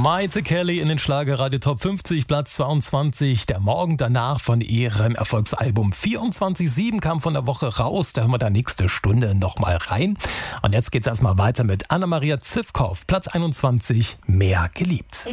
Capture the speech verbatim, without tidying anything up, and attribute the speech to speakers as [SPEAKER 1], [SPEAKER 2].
[SPEAKER 1] Maite Kelly in den Schlagerradio Top fünfzig, Platz zweiundzwanzig. Der Morgen danach von ihrem Erfolgsalbum vierundzwanzig sieben kam von der Woche raus. Da hören wir da nächste Stunde nochmal rein. Und jetzt geht's erstmal weiter mit Anna-Maria Zivkow, Platz einundzwanzig, Mehr geliebt.